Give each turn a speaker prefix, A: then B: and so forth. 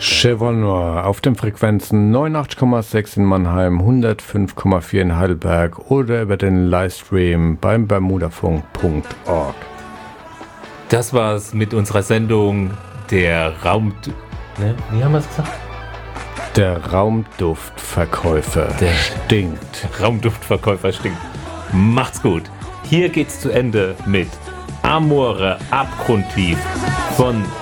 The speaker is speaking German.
A: Chevron auf den Frequenzen 89,6 in Mannheim, 105,4 in Heidelberg oder über den Livestream beim bermudafunk.org.
B: Das war's mit unserer Sendung der wie haben wir es gesagt?
A: Der Raumduftverkäufer stinkt.
B: Raumduftverkäufer stinkt. Macht's gut. Hier geht's zu Ende mit Amore abgrundtief von